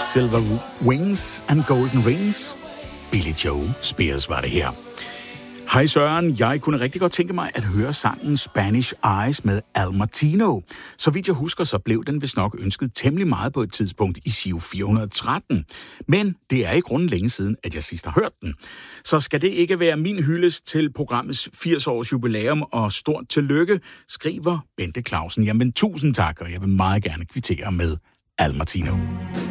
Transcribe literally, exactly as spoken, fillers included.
Silver Wings and Golden Rings. Billy Joe Spears var det her. Hej Søren, jeg kunne rigtig godt tænke mig at høre sangen Spanish Eyes med Al Martino. Så vidt jeg husker, så blev den vist nok ønsket temmelig meget på et tidspunkt i Giro fire hundrede og tretten. Men det er i grunden længe siden, at jeg sidst har hørt den. Så skal det ikke være min hyldest til programmets firs års jubilæum, og stort tillykke, skriver Bente Clausen. Jamen tusind tak, og jeg vil meget gerne kvittere med Al Martino.